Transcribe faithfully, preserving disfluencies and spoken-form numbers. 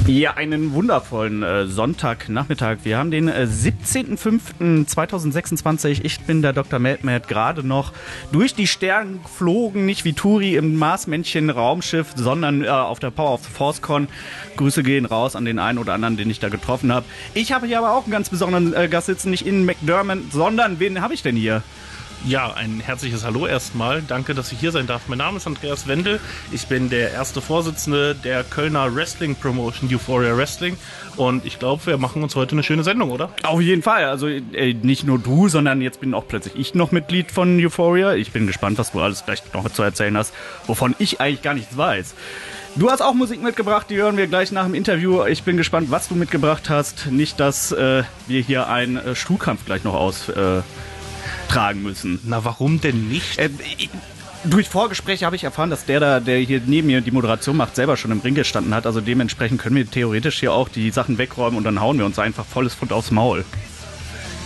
Ja, einen wundervollen äh, Sonntagnachmittag. Wir haben den äh, siebzehnten fünften zweitausendsechsundzwanzig. Ich bin der Doktor Meltmad, gerade noch durch die Sterne geflogen, nicht wie Turi im Marsmännchen-Raumschiff, sondern äh, auf der Power of the Force-Con. Grüße gehen raus an den einen oder anderen, den ich da getroffen habe. Ich habe hier aber auch einen ganz besonderen äh, Gast sitzen, nicht Ian McDermott, sondern wen habe ich denn hier? Ja, ein herzliches Hallo erstmal. Danke, dass ich hier sein darf. Mein Name ist Andreas Wendel. Ich bin der erste Vorsitzende der Kölner Wrestling Promotion Euphoria Wrestling. Und ich glaube, wir machen uns heute eine schöne Sendung, oder? Auf jeden Fall. Also äh, nicht nur du, sondern jetzt bin auch plötzlich ich noch Mitglied von Euphoria. Ich bin gespannt, was du alles vielleicht noch zu erzählen hast, wovon ich eigentlich gar nichts weiß. Du hast auch Musik mitgebracht, die hören wir gleich nach dem Interview. Ich bin gespannt, was du mitgebracht hast. Nicht, dass äh, wir hier einen äh, Stuhlkampf gleich noch aus... Äh, tragen müssen. Na, warum denn nicht? Äh, ich, durch Vorgespräche habe ich erfahren, dass der da, der hier neben mir die Moderation macht, selber schon im Ring gestanden hat. Also dementsprechend können wir theoretisch hier auch die Sachen wegräumen und dann hauen wir uns einfach volles Fund aufs Maul.